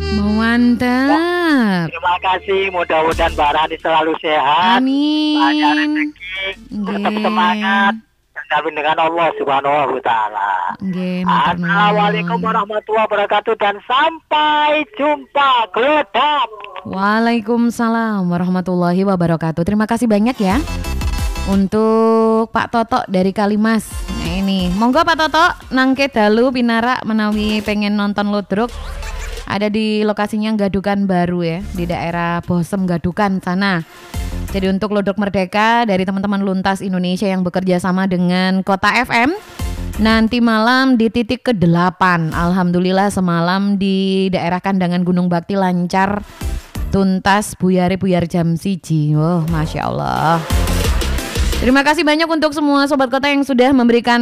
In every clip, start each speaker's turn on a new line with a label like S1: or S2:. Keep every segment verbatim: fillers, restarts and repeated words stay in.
S1: Mantap.
S2: Terima kasih, mudah-mudahan Mbak Rani selalu sehat.
S1: Amin.
S2: Banyak rezeki, tetap semangat. Berdamping dengan Allah Subhanahu wa taala.
S1: Nggih, matur nuwun.
S2: Assalamualaikum warahmatullahi wabarakatuh dan sampai jumpa Gledap.
S1: Waalaikumsalam warahmatullahi wabarakatuh. Terima kasih banyak ya untuk Pak Toto dari Kalimas. Nah ini, monggo Pak Toto nangke dalu pinarak menawi pengen nonton ludruk. Ada di lokasinya Gadukan Baru ya, di daerah Bosem Gadukan sana. Jadi untuk Ludruk Merdeka dari teman-teman Luntas Indonesia yang bekerja sama dengan Kota F M, nanti malam di titik kedelapan. Alhamdulillah semalam di daerah Kandangan Gunung Bakti lancar, tuntas buyare-buyar jam siji. Wah, wow, Masya Allah. Terima kasih banyak untuk semua Sobat Kota yang sudah memberikan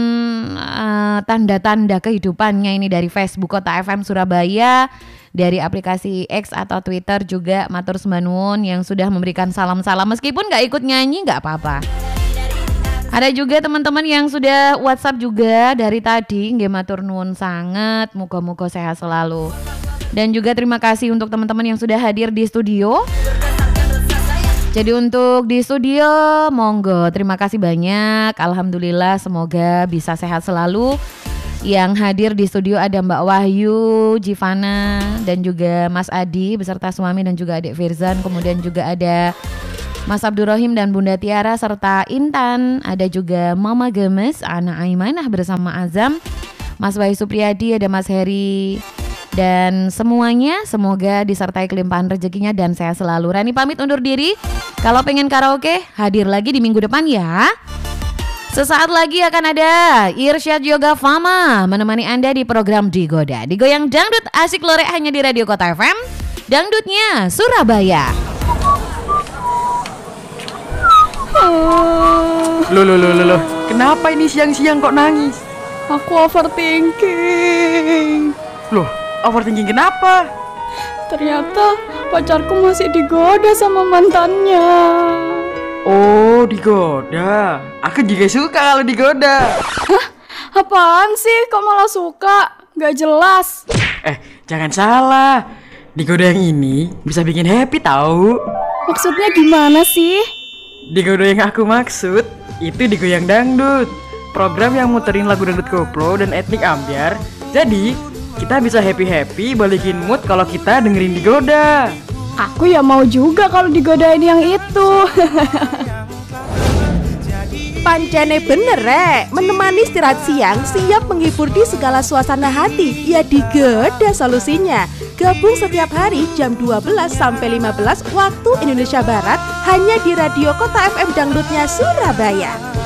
S1: uh, tanda-tanda kehidupannya ini dari Facebook Kota F M Surabaya, dari aplikasi X atau Twitter juga matur sembah nuwun yang sudah memberikan salam-salam meskipun gak ikut nyanyi gak apa-apa. Ada juga teman-teman yang sudah WhatsApp juga dari tadi, nggih matur nuwun sangat, muga-muga sehat selalu. Dan juga terima kasih untuk teman-teman yang sudah hadir di studio. Jadi untuk di studio, monggo terima kasih banyak. Alhamdulillah semoga bisa sehat selalu. Yang hadir di studio ada Mbak Wahyu, Jivana, dan juga Mas Adi beserta suami dan juga adik Firzan. Kemudian juga ada Mas Abdurrahim dan Bunda Tiara serta Intan. Ada juga Mama Gemes, Anak Aimanah bersama Azam, Mas Wahyu Supriyadi, ada Mas Heri. Dan semuanya semoga disertai kelimpahan rezekinya dan sehat selalu. Rani pamit undur diri. Kalau pengen karaoke hadir lagi di minggu depan ya. Sesaat lagi akan ada Irsyad Yoga Fama menemani Anda di program Digoda. Digoyang dangdut asik lorek hanya di Radio Kota F M. Dangdutnya Surabaya.
S3: Loh loh loh loh. Kenapa ini siang-siang kok nangis?
S4: Aku overthinking.
S3: Loh, overthinking kenapa?
S4: Ternyata pacarku masih digoda sama mantannya.
S3: Oh, digoda. Aku juga suka kalau digoda.
S4: Hah? Apaan sih? Kok malah suka? Gak jelas.
S3: Eh, jangan salah. Digoda yang ini bisa bikin happy tahu.
S4: Maksudnya gimana sih?
S3: Digoda yang aku maksud itu Digoyang Dangdut. Program yang muterin lagu dangdut koplo dan etnik ambyar. Jadi kita bisa happy-happy balikin mood kalau kita dengerin Digoda.
S4: Aku ya mau juga kalau digodain yang itu.
S5: Pancene bener rek, menemani istirahat siang siap menghibur di segala suasana hati. Ya Digoda solusinya. Gabung setiap hari jam dua belas sampai lima belas waktu Indonesia Barat hanya di Radio Kota F M Dangdutnya Surabaya.